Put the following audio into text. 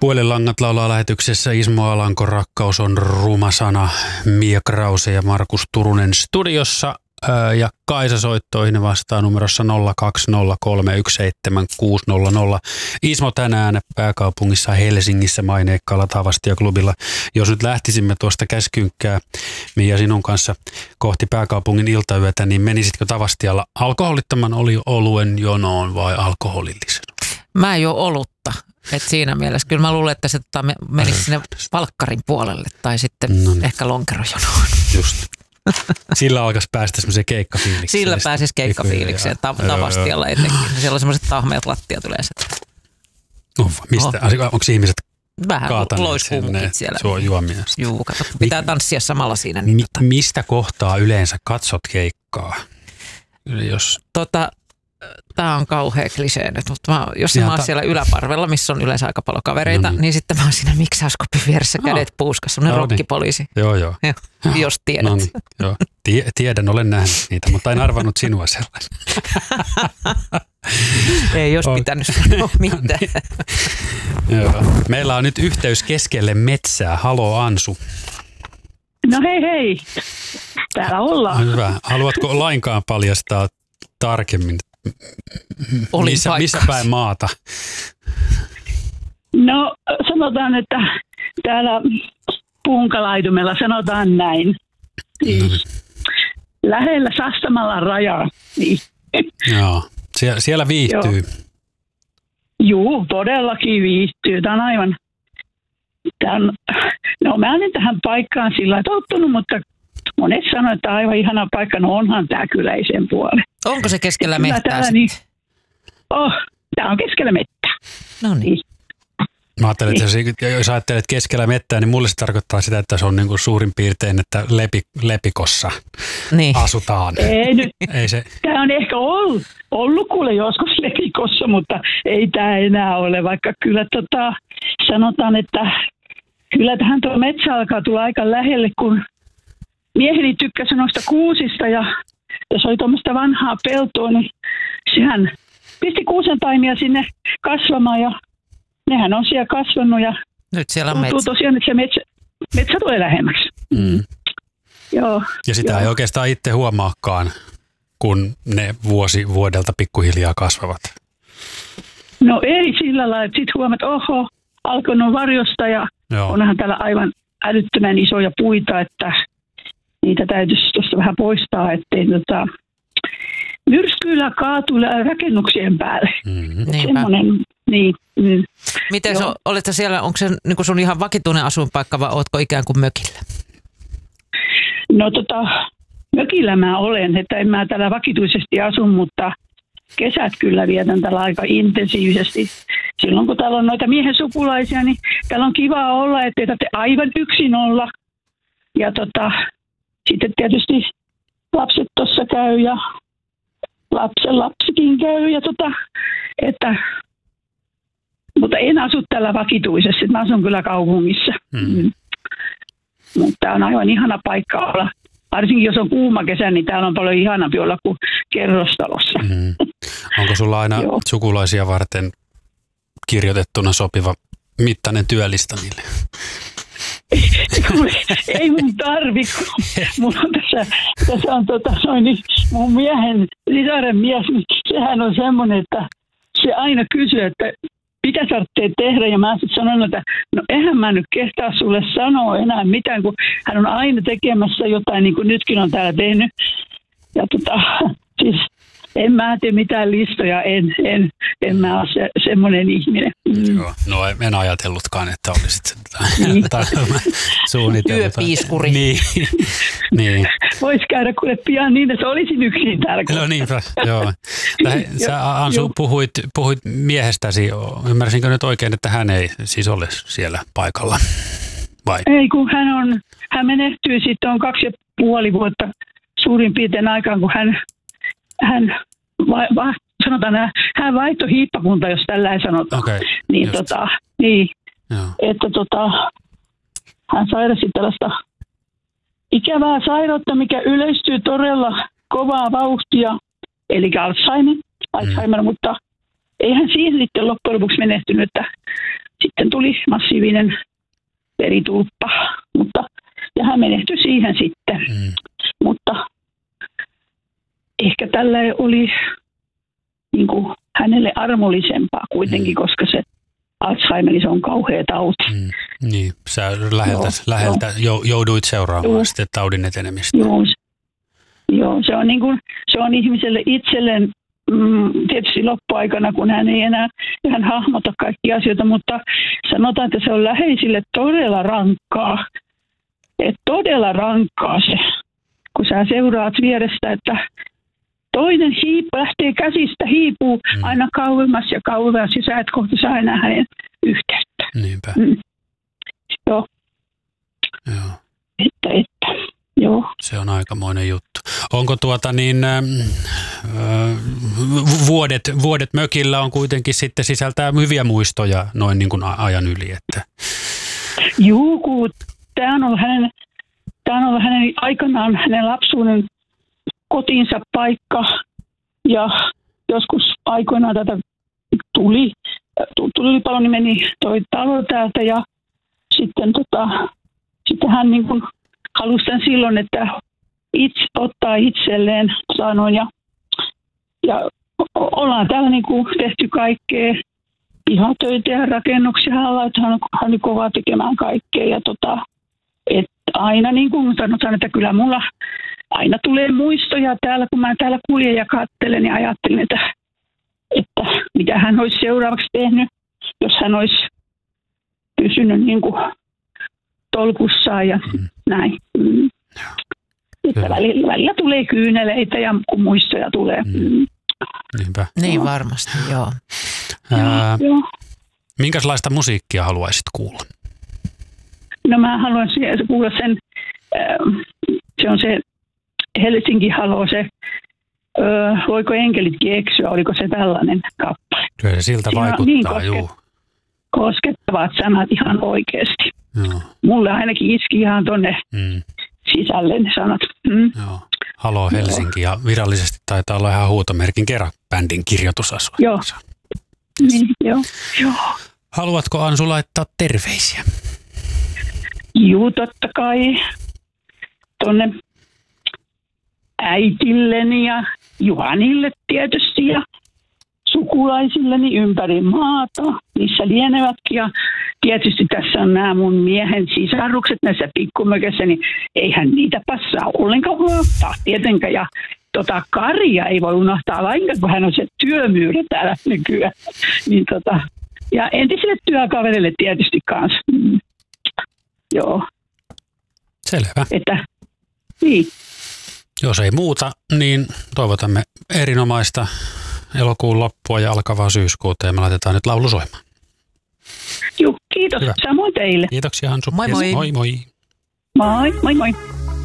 Puolenlangat laulaa lähetyksessä Ismo Alanko, Rakkaus on ruma sana, Mia Krause ja Markus Turunen studiossa. Ja Kaisa soittoihin vastaa numerossa 0203176600. Ismo tänään pääkaupungissa Helsingissä maineikkaalla Tavastia-klubilla. Jos nyt lähtisimme tuosta Käskynkkää, Mia, sinun kanssa kohti pääkaupungin iltayötä, niin menisitkö Tavastialla alkoholittoman oluen jonoon vai alkoholillisen? Mä en juo olutta. Et siinä mielessä kyllä mä luulen, että se menisi sinne valkkarin puolelle tai sitten ehkä lonkerojonoon. Just. Sillä alkaisi päästä semmoiseen keikkafiilikseen. Sillä pääsisi keikkafiilikseen Tavastialla etenkin. Siellä on semmoiset tahmeat lattiat yleensä. Mistä? Onko ihmiset vähän loiskuumukit siellä. Suo juomia. Juu, kato. Pitää tanssia samalla siinä. Mistä kohtaa yleensä katsot keikkaa? Tämä on kauhea klisee nyt, mutta jos mä oon siellä yläparvella, missä on yleensä aika paljon kavereita, niin sitten mä oon siinä miksauskuppin vieressä kädet puuskassa, semmoinen rokkipoliisi. Joo. Jos tiedät. No niin, joo. Tiedän, olen nähnyt niitä, mutta en arvannut sinua sellainen. Ei jos pitänyt sanoa mitään. Joo. Meillä on nyt yhteys keskelle metsää. Halo Ansu. No hei. Täällä ollaan. Hyvä. Haluatko lainkaan paljastaa tarkemmin? Missä päin maata? No sanotaan, että täällä Punkalaitumella sanotaan näin. Siis lähellä Sastamalan rajaa. Niin. Joo, siellä viihtyy. Joo, todellakin viihtyy. Tämä on aivan... No mä olen tähän paikkaan sillä tottunut, mutta monet sanoo, että aivan ihana paikka. No onhan tämä kyllä ei sen puolelle. Onko se keskellä mettää niin, tämä on keskellä mettää. No niin. Mä ajattelen, että jos ajattelet keskellä mettää, niin mulle se tarkoittaa sitä, että se on niin kuin suurin piirtein, että lepikossa asutaan. Ei nyt. Ei se. Tämä on ehkä ollut kuule joskus lepikossa, mutta ei tämä enää ole, vaikka kyllä sanotaan, että kyllä tähän tuo metsä alkaa tulla aika lähelle, kun mieheni tykkäsi noista kuusista ja jos oli tuommoista vanhaa peltoa, niin sehän pisti kuusentaimia sinne kasvamaan ja nehän on siellä kasvanut ja nyt siellä on metsä. Tosiaan, että se metsä tulee lähemmäksi. Joo. Ja sitä ei oikeastaan itse huomaakaan, kun ne vuosi vuodelta pikkuhiljaa kasvavat. No ei sillä lailla, että sitten huomaat, että alkanut varjosta ja onhan täällä aivan älyttömän isoja puita, että niitä täytyisi tuossa vähän poistaa, ettei myrskyillä kaatu rakennuksien päälle. Semmoinen, niin. Miten oletko siellä, onko se niin sun ihan vakituinen asuinpaikka vai ootko ikään kuin mökillä? No mökillä mä olen, että en mä täällä vakituisesti asu, mutta kesät kyllä vietän täällä aika intensiivisesti. Silloin kun täällä on noita miehen sukulaisia, niin täällä on kiva olla, ettei tarvitse aivan yksin olla. Ja sitten tietysti lapset tuossa käy ja lapsen lapsikin käy. Ja mutta en asu täällä vakituisesti, mä asun kyllä kaupungissa. Mutta tämä on aivan ihana paikka olla. Varsinkin jos on kuuma kesä, niin täällä on paljon ihanampi olla kuin kerrostalossa. Onko sulla aina sukulaisia varten kirjoitettuna sopiva mittainen työlista niille? Ei mun tarvitse, kun mulla on tässä on mun miehen sisaren mies, niin sehän on semmoinen, että se aina kysyy, että mitä tarvitsee tehdä, ja mä sitten sanon, että no eihän mä nyt kehtaa sulle sanoa enää mitään, kun hän on aina tekemässä jotain, niin kuin nytkin on täällä tehnyt. Ja siis en mä tee mitään listoja, en mä ole semmoinen ihminen. Joo, no en ajatellutkaan, että olisit sen suunnitellut. Työpiiskuri. Niin. Voisi käydä kuule pian niin, että olisin yksin täällä. No niinpä, joo. Sä Ansu puhuit miehestäsi, ymmärsinkö nyt oikein, että hän ei siis ole siellä paikalla? Vai? Ei, kun hän menehtyi sitten on 2,5 vuotta suurin piirtein aikaan, kun hän vaihtoi hiippakunta, jos tällä ei sanota. Okay, niin, että hän sairasi tällaista ikävää sairautta, mikä yleistyy todella kovaa vauhtia, eli Alzheimer, mutta eihän siihen sitten loppujen lopuksi menehtynyt, että sitten tuli massiivinen veritulppa, ja hän menehtyi siihen sitten. Mutta ehkä tällä oli niin kuin hänelle armollisempaa kuitenkin, koska se Alzheimer, se on kauhea tauti. Niin, sä läheltä jouduit seuraamaan sitten taudin etenemistä. Joo, se on ihmiselle itselleen tietysti loppuaikana, kun hän ei enää ihan hahmota kaikkia asioita, mutta sanotaan, että se on läheisille todella rankkaa. Todella rankkaa se, kun sä seuraat vierestä, että toinen lähtee käsistä, hiipuu aina kauemmas ja kauemmas, ja sä et kohta saa enää hänen yhteyttä. Niinpä. Joo. Joo. Se on aikamoinen juttu. Onko vuodet mökillä on kuitenkin sitten sisältää hyviä muistoja noin niin kuin ajan yli, että... Juu, tämä on ollut hänen aikanaan hänen lapsuuden kotinsa paikka, ja joskus aikoinaan tätä tulipalo, niin meni toi talo täältä, ja sitten hän niin kuin halusi tämän silloin, että ottaa itselleen, sanoin, ja ollaan täällä niin kuin tehty kaikkea pihatöitä ja rakennuksia alla, että hän on kovaa tekemään kaikkea, ja että aina niin kuin sanotaan, että kyllä mulla aina tulee muistoja täällä, kun mä täällä kuljen ja katselen ja ajattelen, että mitä hän olisi seuraavaksi tehnyt, jos hän olisi pysynyt niin kuin tolkussaan ja näin. Että välillä tulee kyyneleitä ja kun muistoja tulee. Niinpä. Niin varmasti, joo. Joo. Minkälaista musiikkia haluaisit kuulla? No mä haluan kuulla sen, se on se Helsinki Halo, se voiko enkelitkin eksyä, oliko se tällainen kappale? Kyllä se siltä vaikuttaa, niin koskettavat sanat ihan oikeasti. Joo. Mulle ainakin iski ihan tonne sisälle ne sanat. Joo. Halo Helsinki, ja virallisesti taitaa olla ihan huutomerkin kerran bändin kirjoitusasua. Joo. Niin, joo. Haluatko, Ansu, laittaa terveisiä? Juu, totta kai. Tonne äitilleni ja Juhanille tietysti ja sukulaisilleni ympäri maata, missä lienevätkin. Ja tietysti tässä on nämä mun miehen sisarukset näissä pikkumökissä, niin eihän niitä passaa ollenkaan unohtaa tietenkään. Ja Karia ei voi unohtaa lainkaan, kun hän on se työmyyrä täällä nykyään. Niin ja entisille työkaverille tietysti kanssa. Joo. Selvä. Niin. Jos ei muuta, niin toivotamme erinomaista elokuun loppua ja alkavaa syyskuuta, ja me laitetaan nyt laulu soimaan. Joo, kiitos. Hyvä. Samoin teille. Kiitoksia, Hansu. Moi moi. Moi moi. Moi moi.